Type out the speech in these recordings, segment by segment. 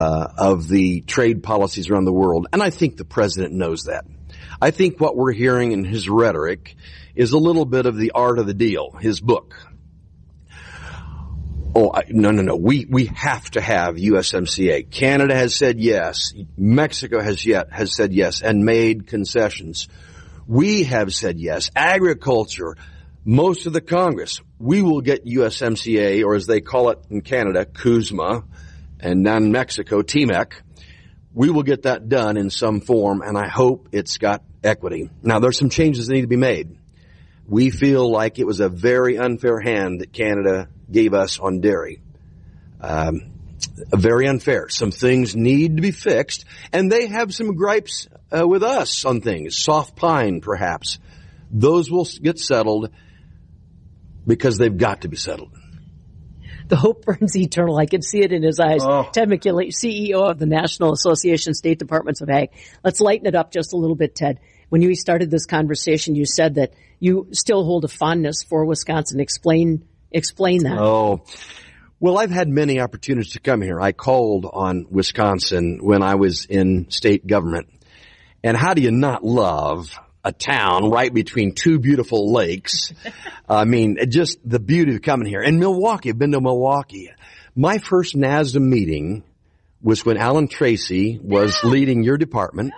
of the trade policies around the world. And I think the president knows that. I think what we're hearing in his rhetoric is a little bit of the art of the deal, his book. No. We have to have USMCA. Canada has said yes. Mexico has said yes and made concessions. We have said yes. Agriculture, most of the Congress, we will get USMCA, or as they call it in Canada, CUSMA, and now in Mexico, TMEC. We will get that done in some form, and I hope it's got equity. Now, there's some changes that need to be made. We feel like it was a very unfair hand that Canada gave us on dairy. Very unfair. Some things need to be fixed, and they have some gripes with us on things. Soft pine, perhaps. Those will get settled because they've got to be settled. The hope burns eternal. I can see it in his eyes. Oh. Ted McKinley, CEO of the National Association of State Departments of Ag. Let's lighten it up just a little bit, Ted. When you started this conversation, you said that you still hold a fondness for Wisconsin. Explain that. Oh, well, I've had many opportunities to come here. I called on Wisconsin when I was in state government. And how do you not love a town right between two beautiful lakes? I mean, just the beauty of coming here. And Milwaukee, I've been to Milwaukee. My first NASDA meeting was when Alan Tracy was leading your department.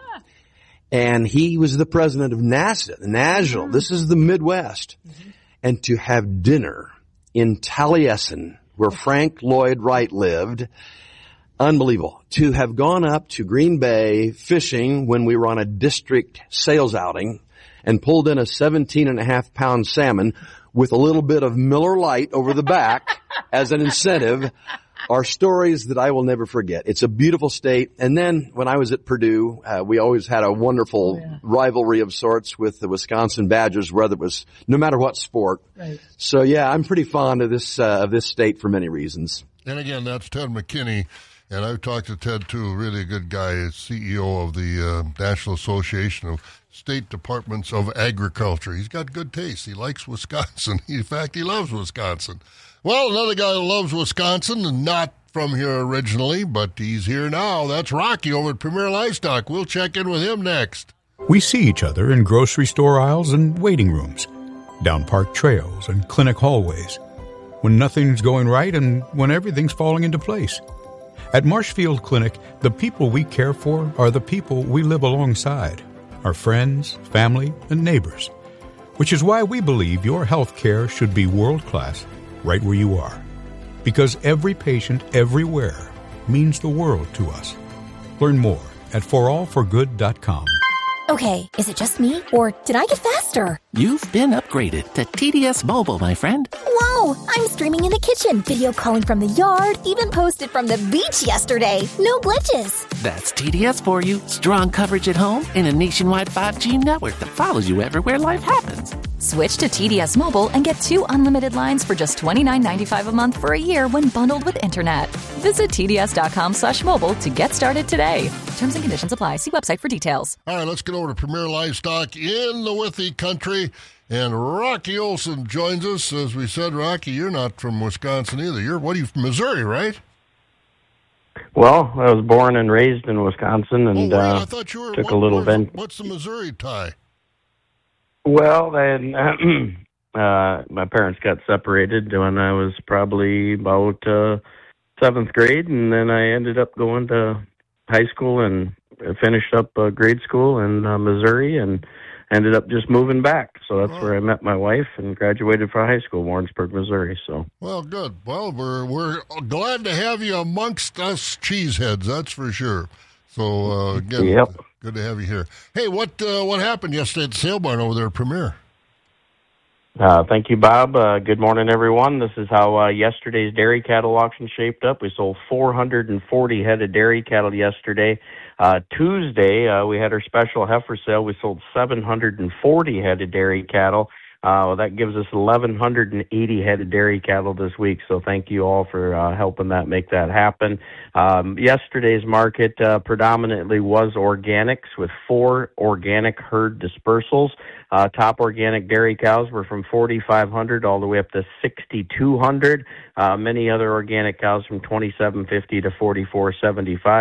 And he was the president of NASDA, the National. This is the Midwest. And to have dinner in Taliesin, where Frank Lloyd Wright lived, unbelievable. To have gone up to Green Bay fishing when we were on a district sales outing and pulled in a 17.5-pound salmon with a little bit of Miller Lite over the back as an incentive are stories that I will never forget. It's a beautiful state. And then when I was at Purdue, we always had a wonderful rivalry of sorts with the Wisconsin Badgers, whether it was no matter what sport. Right. So yeah, I'm pretty fond of this state for many reasons. And again, that's Ted McKinney. And I've talked to Ted, too, really a good guy, CEO of the National Association of State Departments of Agriculture. He's got good taste. He likes Wisconsin. In fact, he loves Wisconsin. Well, another guy who loves Wisconsin, and not from here originally, but he's here now. That's Rocky over at Premier Livestock. We'll check in with him next. We see each other in grocery store aisles and waiting rooms, down park trails and clinic hallways, when nothing's going right and when everything's falling into place. At Marshfield Clinic, the people we care for are the people we live alongside, our friends, family, and neighbors, which is why we believe your health care should be world-class right where you are. Because every patient everywhere means the world to us. Learn more at forallforgood.com. Okay, is it just me, or did I get faster? You've been upgraded to TDS Mobile, my friend. Whoa, I'm streaming in the kitchen, video calling from the yard, even posted from the beach yesterday. No glitches. That's TDS for you. Strong coverage at home and a nationwide 5G network that follows you everywhere life happens. Switch to TDS Mobile and get 2 unlimited lines for just $29.95 a month for a year when bundled with internet. Visit TDS.com/mobile to get started today. Terms and conditions apply. See website for details. All right, let's get over to Premier Livestock in the Withee country. And Rocky Olson joins us. As we said, Rocky, you're not from Wisconsin either. You're from Missouri, right? Well, I was born and raised in Wisconsin, and I thought you were, took a little bit. What's the Missouri tie? Well, then my parents got separated when I was probably about 7th grade, and then I ended up going to high school and finished up grade school in Missouri, and ended up just moving back. So that's where I met my wife and graduated from high school, Warrensburg, Missouri. So well, good. Well, we're glad to have you amongst us cheeseheads. That's for sure. So again. Yep. Good to have you here. Hey, what happened yesterday at the sale barn over there at Premier? Thank you, Bob. Good morning, everyone. This is how yesterday's dairy cattle auction shaped up. We sold 440 head of dairy cattle yesterday. Tuesday, we had our special heifer sale. We sold 740 head of dairy cattle. That gives us 1,180 head of dairy cattle this week, so thank you all for helping make that happen. Yesterday's market predominantly was organics with 4 organic herd dispersals. Top organic dairy cows were from 4,500 all the way up to 6,200. Many other organic cows from 2,750 to 4,475.